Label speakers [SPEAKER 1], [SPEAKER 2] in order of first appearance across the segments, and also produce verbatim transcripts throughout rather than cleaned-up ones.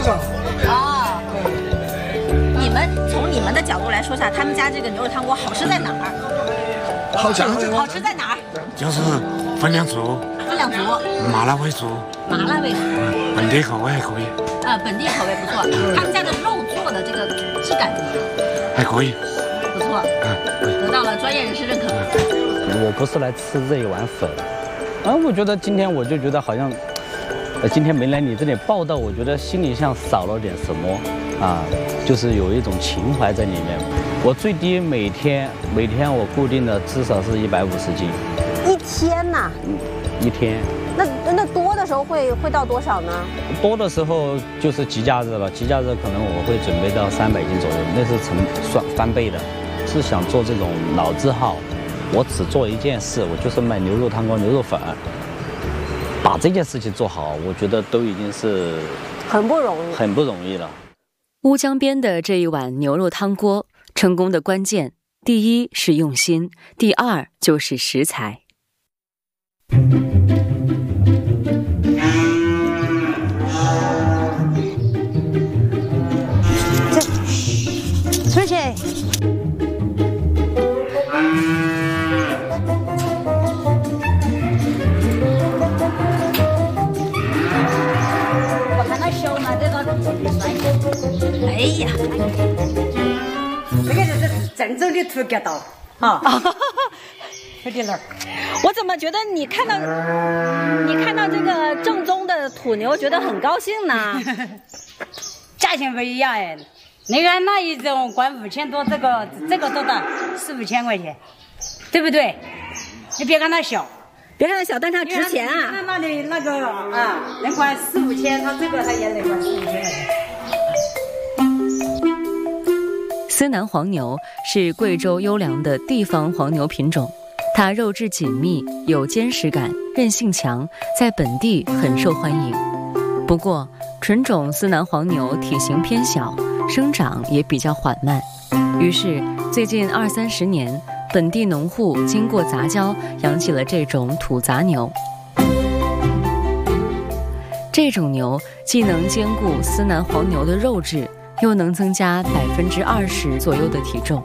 [SPEAKER 1] 长。
[SPEAKER 2] 哦，你们从你们的角度来说一下，他们家这个牛肉汤锅好吃在哪儿？
[SPEAKER 1] 好讲
[SPEAKER 2] 好吃在哪儿？
[SPEAKER 3] 就是分量足，
[SPEAKER 2] 分量足，
[SPEAKER 3] 麻辣味足，
[SPEAKER 2] 麻辣味足，
[SPEAKER 3] 本地口味还可以。
[SPEAKER 2] 啊，本地口味不错。他们家的肉做的这个质感怎么样？
[SPEAKER 3] 还可以，
[SPEAKER 2] 不错，得到了专业人士认可。
[SPEAKER 4] 我不是来吃这一碗粉，啊，我觉得今天我就觉得好像，呃，今天没来你这里报道，我觉得心里像少了点什么啊，就是有一种情怀在里面。我最低每天每天我固定的至少是一百五十斤，
[SPEAKER 5] 一天呐？
[SPEAKER 4] 嗯，一天。
[SPEAKER 5] 那那多的时候会会到多少呢？
[SPEAKER 4] 多的时候就是节假日了，节假日可能我会准备到三百斤左右，那是成算翻倍的。是想做这种老字号，我只做一件事，我就是卖牛肉汤锅、牛肉粉，把这件事情做好，我觉得都已经是
[SPEAKER 5] 很不容易，
[SPEAKER 4] 很不容易了。
[SPEAKER 6] 乌江边的这一碗牛肉汤锅，成功的关键，第一是用心，第二就是食材。
[SPEAKER 2] 出去。我看到小嘛，这个哎呀，
[SPEAKER 7] 这个就是郑州的土疙瘩啊，有点儿。
[SPEAKER 2] 我怎么觉得你看到你看到这个正宗的土牛，觉得很高兴呢？
[SPEAKER 7] 价钱不一样哎，你看那一种管五千多，这个这个多大四五千块钱，对不对？你别看它小，
[SPEAKER 2] 别看它小，但它值钱啊！
[SPEAKER 7] 那那里那个啊，能管四五千，它这个它也能管四五千块钱。
[SPEAKER 6] 思南黄牛是贵州优良的地方黄牛品种，它肉质紧密，有坚实感，韧性强，在本地很受欢迎。不过，纯种思南黄牛体型偏小，生长也比较缓慢，于是最近二三十年，本地农户经过杂交，养起了这种土杂牛。这种牛既能兼顾思南黄牛的肉质，又能增加百分之二十左右的体重。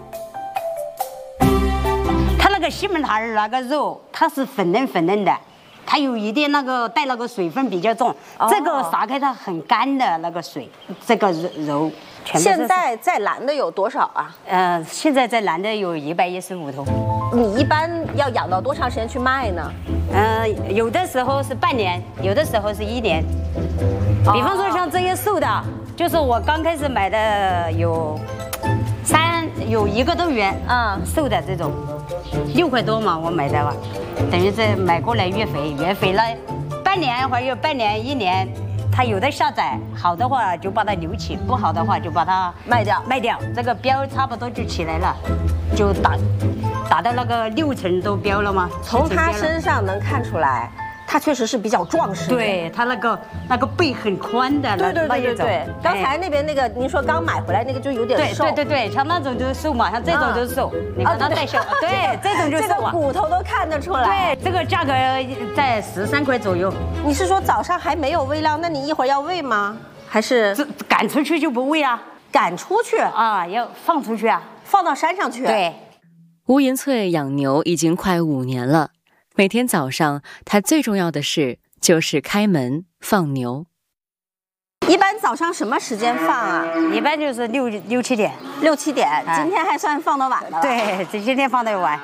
[SPEAKER 7] 它那个西门塔儿那个肉，它是粉嫩粉嫩的，它有一点那个带那个水分比较重，哦、这个撒开它很干的那个水，这个揉。
[SPEAKER 5] 现在在蓝的有多少啊？
[SPEAKER 7] 呃，现在在蓝的有一百一十五头。
[SPEAKER 5] 你一般要养到多长时间去卖呢？
[SPEAKER 7] 呃，有的时候是半年，有的时候是一年。哦、比方说像这些瘦的，就是我刚开始买的有三有一个多月啊，瘦的这种，六块多嘛，我买的吧，等于是买过来越肥，越肥了半年或者有半年一年。它有的下载，好的话就把它留起，不好的话就把它
[SPEAKER 5] 卖掉。
[SPEAKER 7] 卖掉，这个标差不多就起来了，就打打到那个六成都标了吗？
[SPEAKER 5] 从它身上能看出来，它确实是比较壮实。
[SPEAKER 7] 对，它那个那个背很宽的，
[SPEAKER 5] 对对对对对。刚才那边那个您说刚买回来那个就有点瘦。
[SPEAKER 7] 对对对对，像那种就是瘦嘛，像这种就是瘦。你看它带瘦，对，这种就是瘦啊。
[SPEAKER 5] 这个骨头都看得出来。
[SPEAKER 7] 对，这个价格在十三块左右。
[SPEAKER 5] 你是说早上还没有喂料，那你一会儿要喂吗？还是
[SPEAKER 7] 赶出去就不喂啊？
[SPEAKER 5] 赶出去
[SPEAKER 7] 啊，要放出去啊，
[SPEAKER 5] 放到山上去。
[SPEAKER 7] 对。
[SPEAKER 6] 吴银翠养牛已经快五年了，每天早上她最重要的事就是开门放牛。
[SPEAKER 5] 一般早上什么时间放啊？
[SPEAKER 7] 一般就是六六七点。
[SPEAKER 5] 六七点，哎、今天还算放得晚的了。
[SPEAKER 7] 对，这今天放得晚。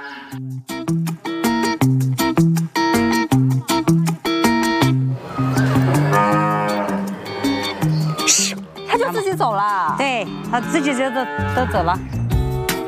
[SPEAKER 5] 他就自己走了。
[SPEAKER 7] 对，他自己就都都走了。